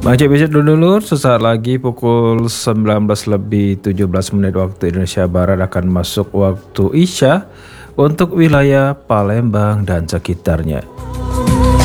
Bang Cek bisa dulu, sesaat lagi pukul 19:17 waktu Indonesia Barat akan masuk waktu Isya untuk wilayah Palembang dan sekitarnya.